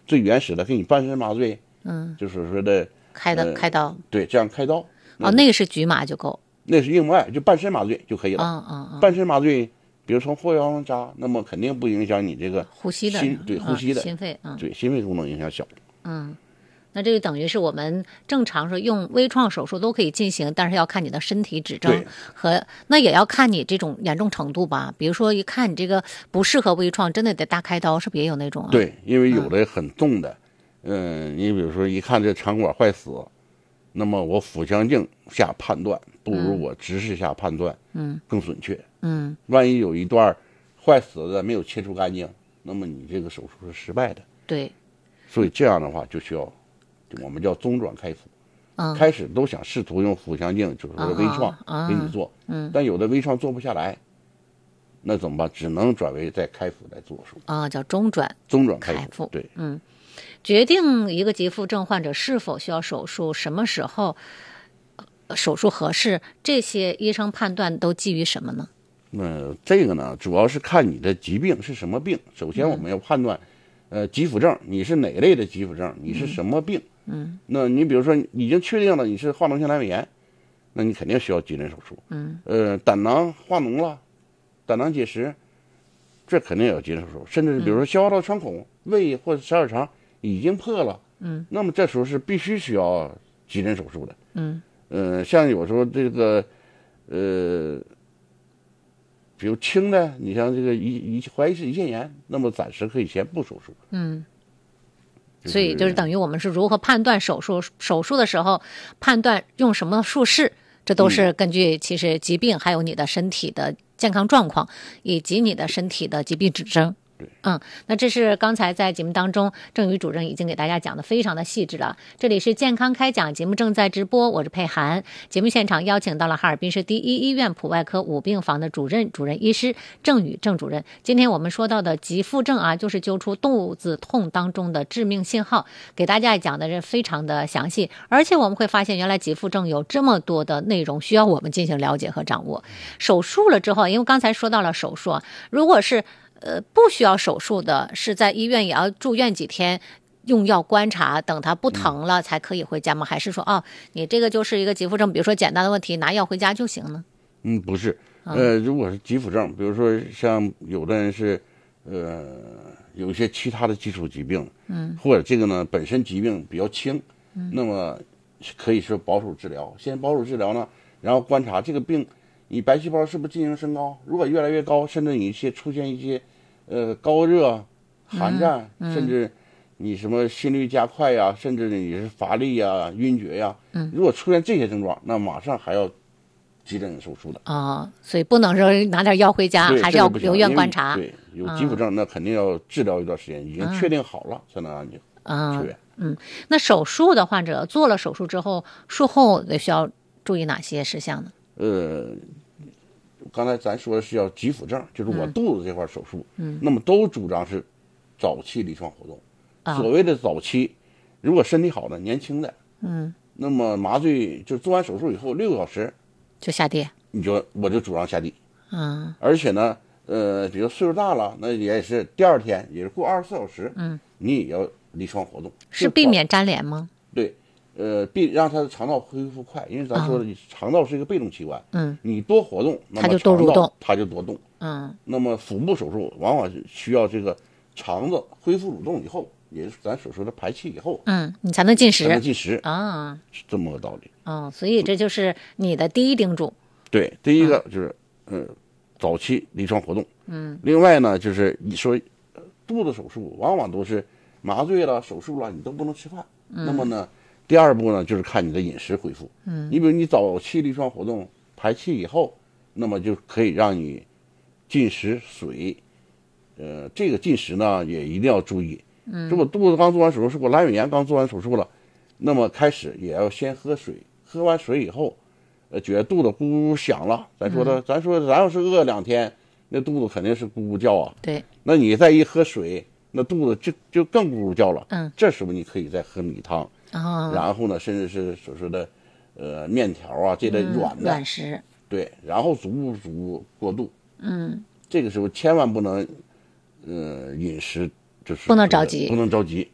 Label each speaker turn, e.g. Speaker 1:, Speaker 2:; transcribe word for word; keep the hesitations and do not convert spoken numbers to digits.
Speaker 1: 最原始的给你半身麻醉，
Speaker 2: 嗯，
Speaker 1: 就是说的
Speaker 2: 开的、呃、开刀，
Speaker 1: 对，这样开刀。
Speaker 2: 哦，那个是局麻就够，
Speaker 1: 那是硬脉，就半身麻醉就可以了。
Speaker 2: 嗯嗯嗯，
Speaker 1: 半身麻醉，比如从后腰上扎，那么肯定不影响你这个
Speaker 2: 呼吸的
Speaker 1: 心，对呼吸的、
Speaker 2: 嗯、心肺，嗯，
Speaker 1: 对心肺功能影响小。
Speaker 2: 嗯。那这就等于是我们正常说用微创手术都可以进行，但是要看你的身体指征和那也要看你这种严重程度吧。比如说一看你这个不适合微创，真的得大开刀，是不是也有那种啊？
Speaker 1: 对，因为有的很重的，嗯、呃，你比如说一看这肠管坏死，那么我腹腔镜下判断不如我直视下判断，嗯，更准确。
Speaker 2: 嗯，
Speaker 1: 万一有一段坏死的没有切除干净，那么你这个手术是失败的。
Speaker 2: 对，
Speaker 1: 所以这样的话就需要。我们叫中转开腹，
Speaker 2: 嗯，
Speaker 1: 开始都想试图用腹腔镜，就是说微创给你做，
Speaker 2: 嗯，
Speaker 1: 但有的微创做不下来，那怎么办？只能转为在开腹来做手术
Speaker 2: 啊，叫中转，
Speaker 1: 中转开
Speaker 2: 腹，
Speaker 1: 腹，对，
Speaker 2: 嗯，决定一个急腹症患者是否需要手术，什么时候手术合适，这些医生判断都基于什么呢？
Speaker 1: 那这个呢，主要是看你的疾病是什么病。首先我们要判断。嗯呃，急腹症，你是哪类的急腹症？你是什么病？
Speaker 2: 嗯，
Speaker 1: 那你比如说已经确定了你是化脓性阑尾炎，那你肯定需要急诊手术。
Speaker 2: 嗯，
Speaker 1: 呃，胆囊化脓了，胆囊结石，这肯定要急诊手术。甚至比如说消化道穿孔、胃或者十二肠已经破了，
Speaker 2: 嗯，
Speaker 1: 那么这时候是必须需要急诊手术的。
Speaker 2: 嗯，
Speaker 1: 呃，像有时候这个，呃。比如轻的，你像这个胰胰怀疑是胰腺炎，那么暂时可以先不手术。
Speaker 2: 嗯，所以就是等于我们是如何判断手术手术的时候判断用什么术式，这都是根据其实疾病还有你的身体的健康状况以及你的身体的疾病指征。嗯，那这是刚才在节目当中郑宇主任已经给大家讲的非常的细致了。这里是健康开讲节目正在直播，我是佩涵。节目现场邀请到了哈尔滨市第一医院普外科五病房的主任主任医师郑宇郑主任。今天我们说到的急腹症啊，就是揪出肚子痛当中的致命信号，给大家讲的是非常的详细，而且我们会发现原来急腹症有这么多的内容需要我们进行了解和掌握。手术了之后，因为刚才说到了手术啊，如果是呃，不需要手术的，是在医院也要住院几天，用药观察，等它不疼了才可以回家吗？嗯、还是说，哦，你这个就是一个急腹症，比如说简单的问题，拿药回家就行呢？
Speaker 1: 嗯，不是，呃，如果是急腹症，比如说像有的人是，呃，有一些其他的基础疾病，嗯，或者这个呢本身疾病比较轻，嗯，那么可以是保守治疗，先保守治疗呢，然后观察这个病。你白细胞是不是进行升高？如果越来越高，甚至你一些出现一些，呃，高热、寒战，嗯嗯、甚至你什么心率加快呀，甚至你是乏力呀、晕厥呀，嗯，如果出现这些症状，那马上还要急诊手术的
Speaker 2: 啊、哦。所以不能说拿点药回家，还是要留院观察。
Speaker 1: 对，有急腹症、嗯、那肯定要治疗一段时间，已经确定好了、嗯、才能让你出院。
Speaker 2: 嗯，那手术的患者做了手术之后，术后得需要注意哪些事项呢？
Speaker 1: 呃，刚才咱说的是要急腹症，就是我肚子这块手术，嗯，那么都主张是早期临床活动。嗯、所谓的早期，如果身体好的、年轻的，嗯，那么麻醉就做完手术以后六个小时
Speaker 2: 就下地，
Speaker 1: 你就我就主张下地。
Speaker 2: 嗯，
Speaker 1: 而且呢，呃，比如岁数大了，那也是第二天，也是过二十四小时，嗯，你也要临床活动，
Speaker 2: 是避免粘连吗？
Speaker 1: 对。呃，必让他的肠道恢复快，因为咱说的、嗯、肠道是一个被动器官，嗯，你多活动，那么
Speaker 2: 它就多蠕动，
Speaker 1: 它就多动，
Speaker 2: 嗯，
Speaker 1: 那么腹部手术往往是需要这个肠子恢复蠕动以后，也是咱所说的排气以后，
Speaker 2: 嗯，你才能进食，
Speaker 1: 才能进食
Speaker 2: 啊，
Speaker 1: 是这么个道理。
Speaker 2: 哦，所以这就是你的第一叮嘱。
Speaker 1: 对，第一个就是，嗯、呃，早期临床活动，嗯，另外呢，就是你说肚子手术往往都是麻醉了、手术了，你都不能吃饭，嗯、那么呢。第二步呢，就是看你的饮食恢复。嗯，你比如你早期临床活动排气以后，那么就可以让你进食水。呃，这个进食呢也一定要注意。嗯，如果肚子刚做完手术，是我阑尾炎刚做完手术了，那么开始也要先喝水。喝完水以后，呃，觉得肚子咕咕响了，咱说的，嗯、咱说咱要是饿两天，那肚子肯定是咕咕叫啊。
Speaker 2: 对。
Speaker 1: 那你再一喝水，那肚子就就更咕咕叫了。
Speaker 2: 嗯。
Speaker 1: 这时候你可以再喝米汤。
Speaker 2: 哦、
Speaker 1: 然后呢，甚至是所说的，呃，面条啊这类软的、嗯、
Speaker 2: 软食，
Speaker 1: 对，然后逐步逐步过渡，
Speaker 2: 嗯，
Speaker 1: 这个时候千万不能，呃，饮食就是
Speaker 2: 不能着急，
Speaker 1: 不能着急，